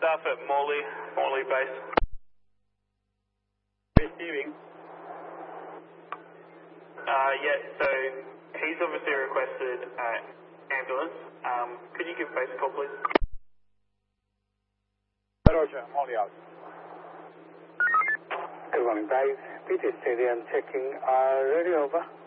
Staff at Morley Base. Receiving. Yeah, so he's obviously requested ambulance. Could you give base a call, please? Roger, Morley out. Good morning, base. PT Stadium checking. Ready over.